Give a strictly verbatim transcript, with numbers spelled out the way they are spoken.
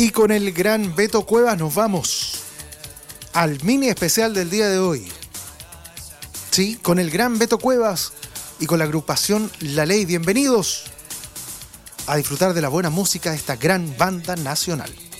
Y con el gran Beto Cuevas nos vamos al mini especial del día de hoy. Sí, con el gran Beto Cuevas y con la agrupación La Ley. Bienvenidos a disfrutar de la buena música de esta gran banda nacional.